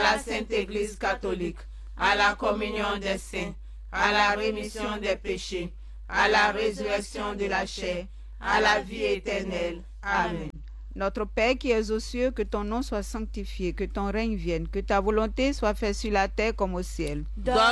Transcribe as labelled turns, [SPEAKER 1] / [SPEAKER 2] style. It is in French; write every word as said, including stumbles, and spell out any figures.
[SPEAKER 1] la Sainte Église catholique, à la communion des saints, à la rémission des péchés, à la résurrection de la chair, à la vie éternelle. Amen.
[SPEAKER 2] Notre Père qui es aux cieux, que ton nom soit sanctifié, que ton règne vienne, que ta volonté soit faite sur la terre comme au ciel.
[SPEAKER 1] Donne